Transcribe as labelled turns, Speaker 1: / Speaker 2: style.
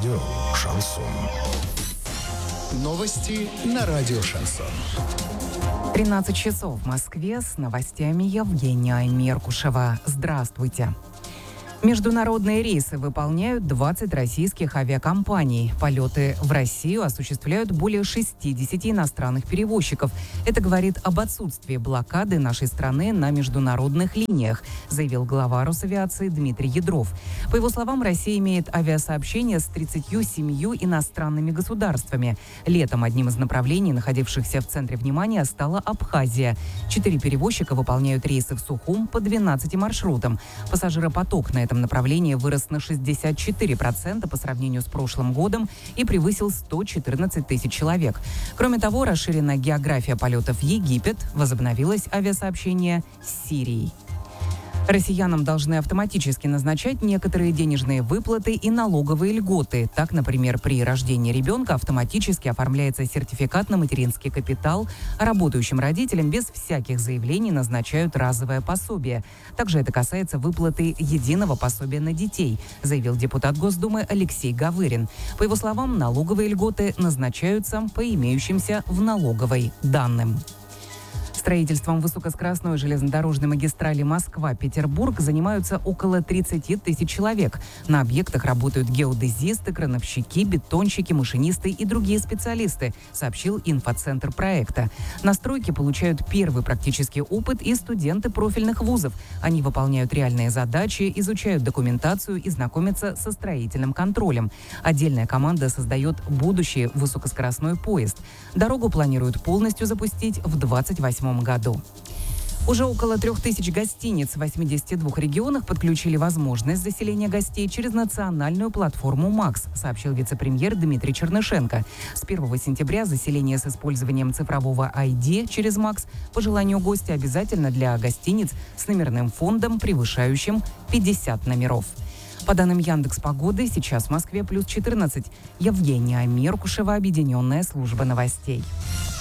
Speaker 1: Радио «Шансон». Новости на радио «Шансон».
Speaker 2: 13 часов в Москве. С новостями Евгения Меркушева. Здравствуйте. Международные рейсы выполняют 20 российских авиакомпаний. Полеты в Россию осуществляют более 60 иностранных перевозчиков. Это говорит об отсутствии блокады нашей страны на международных линиях, заявил глава Росавиации Дмитрий Ядров. По его словам, Россия имеет авиасообщения с 37 иностранными государствами. Летом одним из направлений, находившихся в центре внимания, стала Абхазия. 4 перевозчика выполняют рейсы в Сухум по 12 маршрутам. Пассажиропоток на этом направлении вырос на 64% по сравнению с прошлым годом и превысил 114 тысяч человек. Кроме того, расширена география полетов в Египет, возобновилось авиасообщение с Сирией. Россиянам должны автоматически назначать некоторые денежные выплаты и налоговые льготы. Так, например, при рождении ребенка автоматически оформляется сертификат на материнский капитал, а работающим родителям без всяких заявлений назначают разовое пособие. Также это касается выплаты единого пособия на детей, заявил депутат Госдумы Алексей Гавырин. По его словам, налоговые льготы назначаются по имеющимся в налоговой данным. Строительством высокоскоростной железнодорожной магистрали Москва-Петербург занимаются около 30 тысяч человек. На объектах работают геодезисты, крановщики, бетонщики, машинисты и другие специалисты, сообщил инфоцентр проекта. На стройке получают первый практический опыт и студенты профильных вузов. Они выполняют реальные задачи, изучают документацию и знакомятся со строительным контролем. Отдельная команда создает будущий высокоскоростной поезд. Дорогу планируют полностью запустить в 2028 году. Уже около 3000 гостиниц в 82 регионах подключили возможность заселения гостей через национальную платформу МАКС, сообщил вице-премьер Дмитрий Чернышенко. С 1 сентября заселение с использованием цифрового ID через МАКС по желанию гостя обязательно для гостиниц с номерным фондом, превышающим 50 номеров. По данным Яндекс.Погоды, сейчас в Москве плюс 14. Евгения Меркушева, Объединенная служба новостей.